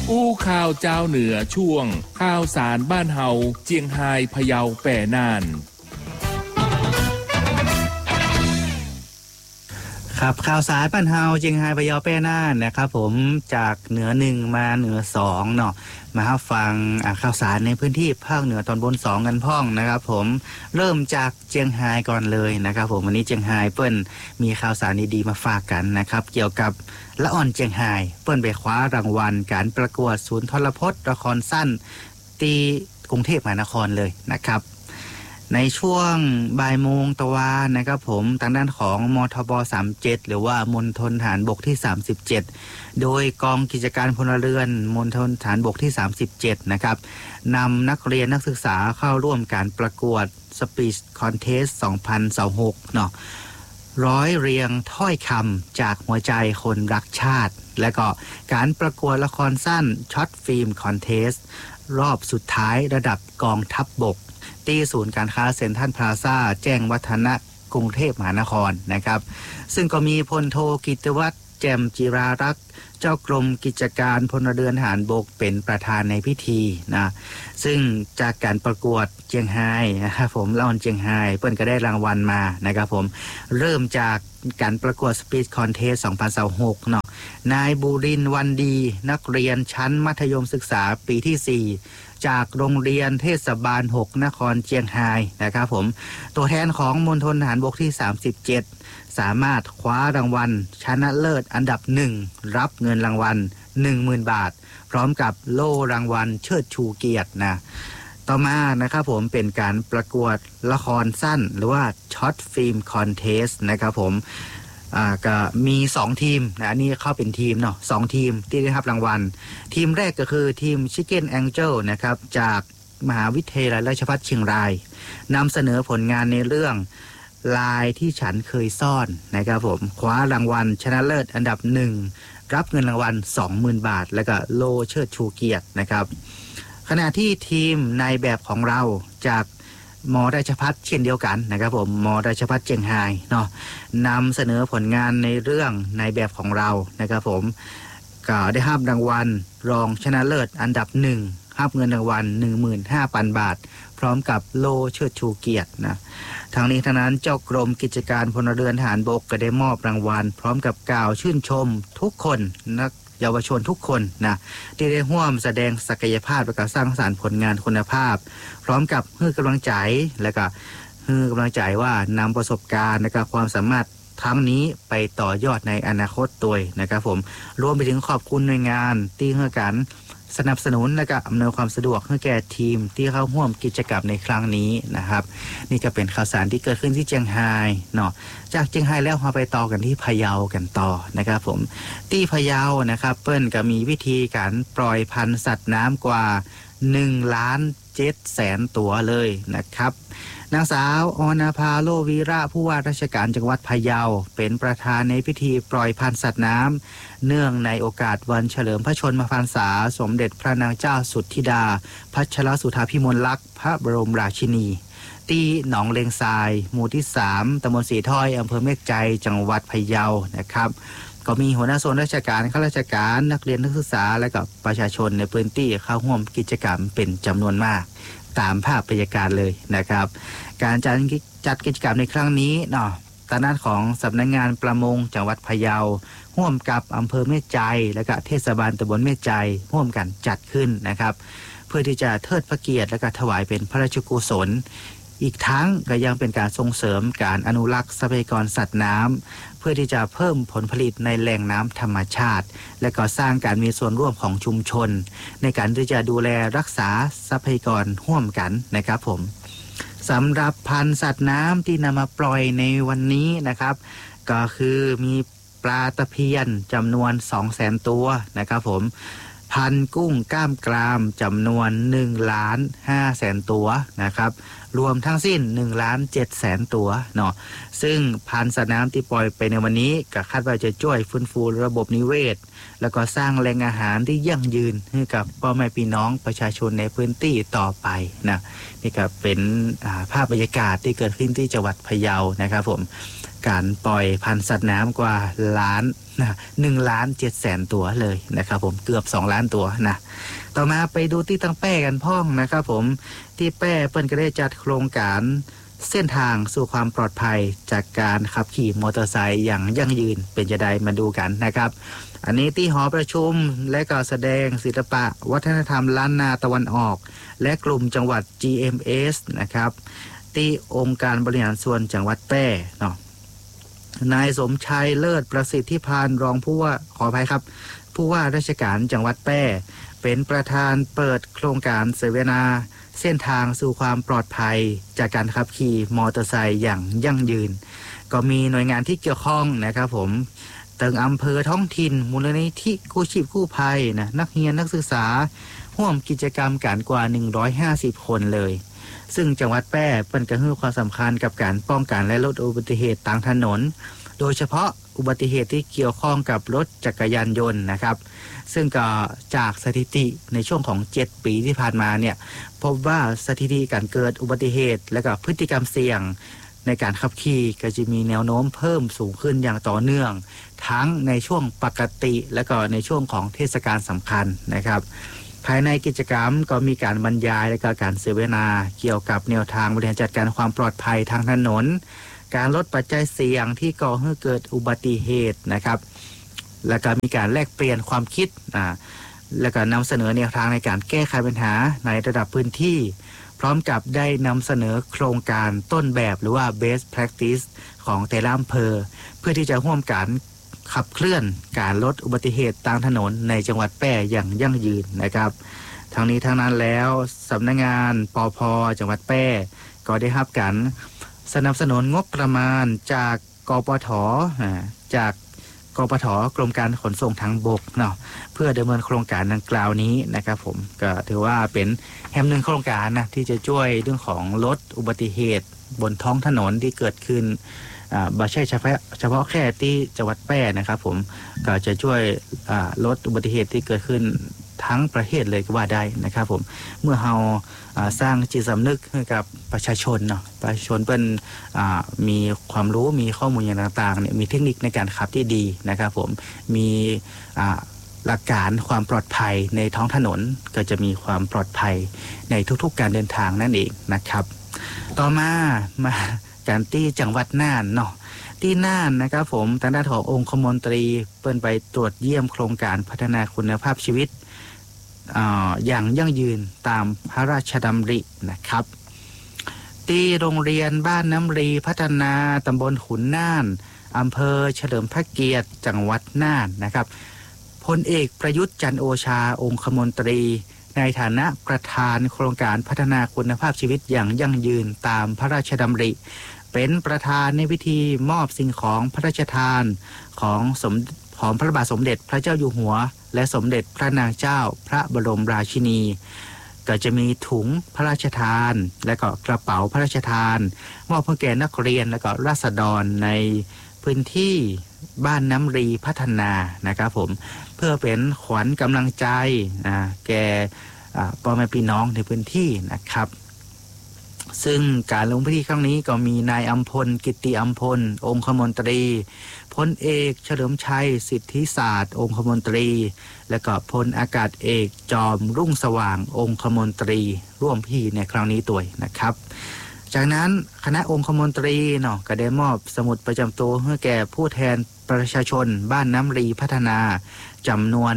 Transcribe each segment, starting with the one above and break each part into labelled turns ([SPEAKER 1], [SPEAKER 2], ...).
[SPEAKER 1] อู้ข่าวเจ้าเหนือช่วงข่าวสารบ้านเฮาเจียงไฮ้พะเยาแป่น่าน
[SPEAKER 2] ครับข่าวสารบ้านเฮาเจียงไฮ้พะเยาแป่น่านนะครับผมจากเหนือ1มาเหนือ2เนาะมาฟังข่าวสารในพื้นที่ภาคเหนือตอนบน2กันพ้องนะครับผมเริ่มจากเจียงไฮ้ก่อนเลยนะครับผมวันนี้เจียงไฮ้เปิ้นมีข่าวสารดีๆมาฝากกันนะครับเกี่ยวกับละอ่อนเจียงไฮ้เปิ้นไปคว้ารางวัลการประกวดศูนย์ทรพจน์ละครสั้นที่กรุงเทพมหานครเลยนะครับในช่วงบ่ายโมงตะวันนะครับผมทางด้านของมทบ37หรือว่ามณฑลฐานบกที่37โดยกองกิจการพลเรือนมณฑลฐานบกที่37นะครับนำนักเรียนนักศึกษาเข้าร่วมการประกวด Speech Contest 2026เนาะร้อยเรียงถ้อยคำจากหัวใจคนรักชาติและก็การประกวดละครสั้นช็อตฟิล์มคอนเทสต์รอบสุดท้ายระดับกองทัพบกที่ศูนย์การค้าเซ็นทรัลพลาซ่าแจ้งวัฒนะกรุงเทพมหานครนะครับซึ่งก็มีพลโทกิตวัฒน์แจ่มจิรารักษ์เจ้ากรมกิจการพลเรือนทหารบกเป็นประธานในพิธีนะซึ่งจากการประกวดเจียงไฮ้นะครับผมละอ่อนเจียงไฮ้เปิ้นก็ได้รางวัลมานะครับผมเริ่มจากการประกวด Speech Contest 2026เนาะนายบุรินทร์วันดีนักเรียนชั้นมัธยมศึกษาปีที่4จากโรงเรียนเทศบาล6นครเจียงไฮ้นะครับผมตัวแทนของมณฑลทหารบกที่37สามารถคว้ารางวัลชนะเลิศอันดับ1รับเงินรางวัล 10,000 บาทพร้อมกับโล่รางวัลเชิดชูเกียรตินะต่อมานะครับผมเป็นการประกวดละครสั้นหรือว่าช็อตฟิล์มคอนเทสต์นะครับผมก็มี2ทีมนะอันนี้เข้าเป็นทีมเนาะ2ทีมที่ได้รับรางวัลทีมแรกก็คือทีม Chicken Angel นะครับจากมหาวิทยาลัยราชภัฏเชียงรายนำเสนอผลงานในเรื่องลายที่ฉันเคยซ่อนนะครับผมคว้ารางวัลชนะเลิศอันดับ1รับเงินรางวัล 20,000 บาทแล้วก็โล่เชิดชูเกียรตินะครับขณะที่ทีมนายแบบของเราจากม.ราชภัฏเช่นเดียวกันนะครับผมม.ราชภัฏเจียงไฮ้เนาะนำเสนอผลงานในเรื่องนายแบบของเรานะครับผมก็ได้รับรางวัลรองชนะเลิศอันดับ1รับเงินรางวัล 15,000 บาทพร้อมกับโล่เชิดชูเกียรตินะทั้งนี้ทั้งนั้นเจ้ากรมกิจการพลเรือนทหารบกก็ได้มอบรางวัลพร้อมกับกล่าวชื่นชมทุกคนนักเยาวชนทุกคนนะที่ได้ร่วมแสดงศักยภาพและก็สร้างสรรค์ผลงานคุณภาพพร้อมกับให้กำลังใจและก็ให้กำลังใจว่านำประสบการณ์และก็ความสามารถทั้งนี้ไปต่อยอดในอนาคตตัวนะครับผมรวมไปถึงขอบคุณหน่วยงานที่ให้การสนับสนุนและก็อำนวยความสะดวกให้แก่ทีมที่เข้าร่วมกิจกรรมในครั้งนี้นะครับนี่ก็เป็นข่าวสารที่เกิดขึ้นที่เจียงไฮ้เนาะจากเจียงไฮ้แล้วเราไปต่อกันที่พะเยากันต่อนะครับผมที่พะเยานะครับเปิ้นก็มีวิธีการปล่อยพันธุ์สัตว์น้ำกว่า1,700,000 ตัวเลยนะครับนางสาวอณภาโลวีระผู้ว่าราชการจังหวัดพะเยาเป็นประธานในพิธีปล่อยพันธุ์สัตว์น้ำเนื่องในโอกาสวันเฉลิมพระชนมพรรษาสมเด็จพระนางเจ้าสุทธิดาพัชรสุธาภิมลลักษณ์พระบรมราชินีที่หนองเลงทรายหมู่ที่3ตำบลสีถ้อยอำเภอเมฆใจจังหวัดพะเยานะครับก็มีหัวหน้าส่วนราชการข้าราชการนักเรียนนักศึกษาและกับประชาชนในพื้นที่เข้าร่วมกิจกรรมเป็นจำนวนมากตามภาพบรรยากาศเลยนะครับการจัดกิจกรรมในครั้งนี้เนาะทางด้านของสำนักงานประมงจังหวัดพะเยาร่วมกับอำเภอแม่ใจและก็เทศบาลตำบลแม่ใจร่วมกันจัดขึ้นนะครับเพื่อที่จะเทิดพระเกียรติและก็ถวายเป็นพระราชกุศลอีกทั้งก็ยังเป็นการส่งเสริมการอนุรักษ์ทรัพยากรสัตว์น้ำเพื่อที่จะเพิ่มผลผลิตในแหล่งน้ำธรรมชาติและก็สร้างการมีส่วนร่วมของชุมชนในการที่จะดูแลรักษาทรัพยากรร่วมกันนะครับผมสำหรับพันธุ์สัตว์น้ำที่นำมาปล่อยในวันนี้นะครับก็คือมีปลาตะเพียนจำนวน 200,000 ตัวนะครับผมพันธุ์กุ้งก้ามกรามจำนวน 1,500,000 ตัวนะครับรวมทั้งสิ้น 1,700,000 ตัวเนาะซึ่งพันธุ์สัตว์น้ำที่ปล่อยไปในวันนี้ก็คาดว่าจะช่วยฟื้นฟูระบบนิเวศแล้วก็สร้างแหล่งอาหารที่ยั่งยืนให้กับพ่อแม่พี่น้องประชาชนในพื้นที่ต่อไปนะนี่ก็เป็นภาพบรรยากาศที่เกิดขึ้นที่จังหวัดพะเยานะครับผมการปล่อยพันธุ์สัตว์น้ำกว่าล้านนะ1,700,000 ตัวเลยนะครับผมเกือบ2 ล้านตัวนะต่อมาไปดูที่ตั้งแป้กันพ่องนะครับผมที่แป้เปิ้นก็ได้จัดโครงการเส้นทางสู่ความปลอดภัยจากการขับขี่มอเตอร์ไซค์อย่างยั่งยืนเป็นจะได้มาดูกันนะครับอันนี้ที่หอประชุมและก็แสดงศิลปะวัฒนธรรมล้านนาตะวันออกและกลุ่มจังหวัด GMS นะครับที่องค์การบริหารส่วนจังหวัดแพร่เนาะนายสมชัยเลิศประสิทธิพานรองผู้ว่าขออภัยครับผู้ว่าราชการจังหวัดแพร่เป็นประธานเปิดโครงการเสวนาเส้นทางสู่ความปลอดภัยจากการขับขี่มอเตอร์ไซค์อย่างยั่งยืนก็มีหน่วยงานที่เกี่ยวข้องนะครับผมตึงอำเภอท้องถิ่นมูลนิธิกู้ชีพกู้ภัยนะนักเรียนนักศึกษาร่วมกิจกรรมกันกว่า150 คนเลยซึ่งจังหวัดแพร่เป็นกระให้ความสำคัญกับการป้องกันและลดอุบัติเหตุทางถนนโดยเฉพาะอุบัติเหตุที่เกี่ยวข้องกับรถจักรยานยนต์นะครับซึ่งก็จากสถิติในช่วงของ7 ปีที่ผ่านมาเนี่ยพบว่าสถิติการเกิดอุบัติเหตุและก็พฤติกรรมเสี่ยงในการขับขี่ก็จะมีแนวโน้มเพิ่มสูงขึ้นอย่างต่อเนื่องทั้งในช่วงปกติและก็ในช่วงของเทศกาลสำคัญนะครับภายในกิจกรรมก็มีการบรรยายและก็การเสวนาเกี่ยวกับแนวทางบริหารจัดการความปลอดภัยทางถนนการลดปัจจัยเสี่ยงที่ก่อให้เกิดอุบัติเหตุนะครับและก็มีการแลกเปลี่ยนความคิดและก็นำเสนอแนวทางในการแก้ไขปัญหาในระดับพื้นที่พร้อมกับได้นำเสนอโครงการต้นแบบหรือว่า best practice ของแต่ละอำเภอเพื่อที่จะร่วมกันขับเคลื่อนการลดอุบัติเหตุทางถนนในจังหวัดแพร่อย่างยั่งยืนนะครับทั้งนี้ทั้งนั้นแล้วสำนักงานปภ.จังหวัดแพร่ก็ได้รับการสนับสนุนงบประมาณจากกปท.จากกปท.กรมการขนส่งทางบกเนาะเพื่อดำเนินโครงการดังกล่าวนี้นะครับผมก็ถือว่าเป็นแห่งหนึ่งโครงการนะที่จะช่วยเรื่องของลดอุบัติเหตุบนท้องถนนที่เกิดขึ้นไม่ใช่เฉพาะแค่ที่จังหวัดแพร่นะครับผมก็จะช่วยลดอุบัติเหตุที่เกิดขึ้นทั้งประเทศเลยก็ว่าได้นะครับผมเมื่อเราสร้างจิตสำนึกให้กับประชาชนเนาะประชาชนเป็นมีความรู้มีข้อมูลอย่างต่างๆเนี่ยมีเทคนิคในการขับที่ดีนะครับผมมีหลักการความปลอดภัยในท้องถนนก็จะมีความปลอดภัยในทุกๆการเดินทางนั่นเองนะครับต่อมาการที่จังหวัดน่านเนาะที่น่านนะครับผมทางด้านขององคมนตรีเปิ้นไปตรวจเยี่ยมโครงการพัฒนาคุณภาพชีวิตอย่างยั่งยืนตามพระราชดำรินะครับที่โรงเรียนบ้านน้ำรีพัฒนาตำบลขุนน่านอำเภอเฉลิมพระเกียรติจังหวัดน่านนะครับพลเอกประยุทธ์จันทร์โอชาองคมนตรีในฐานะประธานโครงการพัฒนาคุณภาพชีวิตอย่างยั่งยืนตามพระราชดำริเป็นประธานในพิธีมอบสิ่งของพระราชทานของพระบาทสมเด็จพระเจ้าอยู่หัวและสมเด็จพระนางเจ้าพระบรมราชินีก็จะมีถุงพระราชทานและก็กระเป๋าพระราชทานมอบให้แก่นักเรียนและก็ราษฎรในพื้นที่บ้านน้ำรีพัฒนานะครับผมเพื่อเป็นขวัญกำลังใจแก่พ่อแม่พี่น้องในพื้นที่นะครับซึ่งการลงพื้นที่ครั้งนี้ก็มีนายอัมพลกิตติอัมพลองคมนตรีพลเอกเฉลิมชัยสิทธิศาสตร์องคมนตรีและก็พลอากาศเอกจอมรุ่งสว่างองคมนตรีร่วมพิธีในครั้งนี้ด้วยนะครับจากนั้นคณะองคมนตรีเนาะก็ได้มอบสมุดประจำตัวให้แก่ผู้แทนประชาชนบ้านน้ำรีพัฒนาจำนวน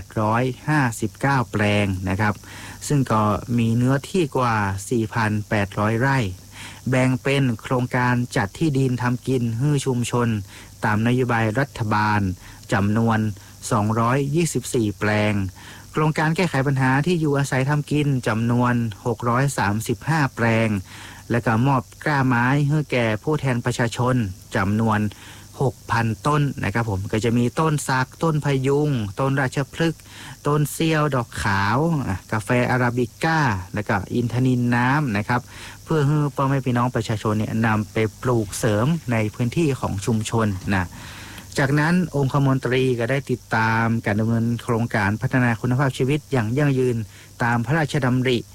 [SPEAKER 2] 859แปลงนะครับซึ่งก็มีเนื้อที่กว่า 4,800 ไร่แบ่งเป็นโครงการจัดที่ดินทำกินให้ชุมชนตามนโยบายรัฐบาลจำนวน224แปลงโครงการแก้ไขปัญหาที่อยู่อาศัยทำกินจำนวน635แปลงและก็มอบกล้าไม้ให้แก่ผู้แทนประชาชนจำนวน 6,000 ต้นนะครับผมก็จะมีต้นสักต้นพยุงต้นราชพฤกษ์ต้นเซี่ยวดอกขาวกาแฟอาราบิก้าและก็อินทนิลน้ำนะครับเพื่อให้พ่อแม่พี่น้องประชาชนเนี่ยนำไปปลูกเสริมในพื้นที่ของชุมชนนะจากนั้นองคมนตรีก็ได้ติดตามการดำเนินโครงการพัฒนาคุณภาพชีวิตอย่างยั่งยืนตามพระราชดำริ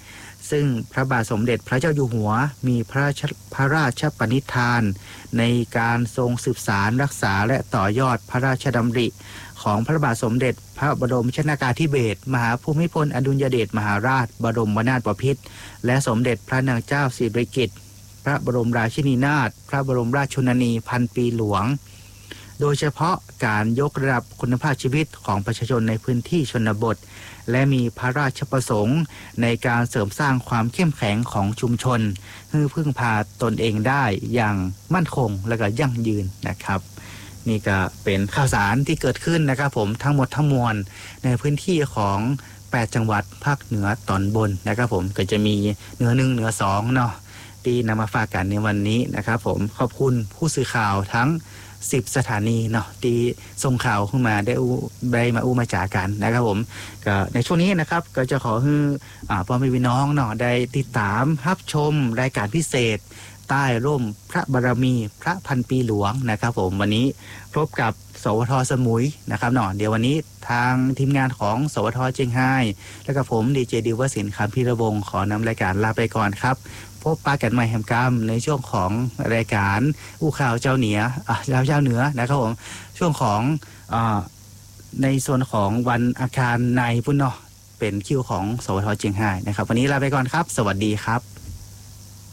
[SPEAKER 2] ซึ่งพระบาทสมเด็จพระเจ้าอยู่หัวมีพระราชปณิธานในการทรงสืบสารรักษาและต่อยอดพระราชดำริของพระบาทสมเด็จพระบรมชนกาธิเบศรมหาภูมิพลอดุลยเดชมหาราชบรมนาถบพิตรและสมเด็จพระนางเจ้าสิริกิติ์พระบรมราชินีนาถพระบรมราชชนนีพันปีหลวงโดยเฉพาะการยกระดับคุณภาพชีวิตของประชาชนในพื้นที่ชนบทและมีพระราชประสงค์ในการเสริมสร้างความเข้มแข็งของชุมชนให้พึ่งพาตนเองได้อย่างมั่นคงและก็ยั่งยืนนะครับนี่ก็เป็นข่าวสารที่เกิดขึ้นนะครับผมทั้งหมดทั้งมวลในพื้นที่ของ8จังหวัดภาคเหนือตอนบนนะครับผมก็จะมีเหนือ1เหนือ2เนาะที่นำมาฝากกันในวันนี้นะครับผมขอบคุณผู้สื่อข่าวทั้ง10สถานีเนาะที่ส่งข่าวขึ้นมาได้มามาจากกันนะครับผมก็ในช่วงนี้นะครับก็จะขอให้พ่อแม่พี่น้องเนาะได้ติดตามรับชมรายการพิเศษใต้ร่มพระบารมีพระพันปีหลวงนะครับผมวันนี้พบกับสวทสมุยนะครับเนาะเดี๋ยววันนี้ทางทีมงานของสวทเชียงไฮ้และกับผมดีเจดิวสินคำพิรวงศ์ขอนำรายการลาไปก่อนครับพบปะกันใหม่แฮมกัมในช่วงของรายการอู้ข่าวเจ้าเหนือเจ้าเหนือนะครับผมช่วงของในส่วนของวันอาคารในพุ่นเนาะเป็นคิวของสวทเชียงไฮ้นะครับวันนี้ลาไปก่อนครับสวัสดีครับ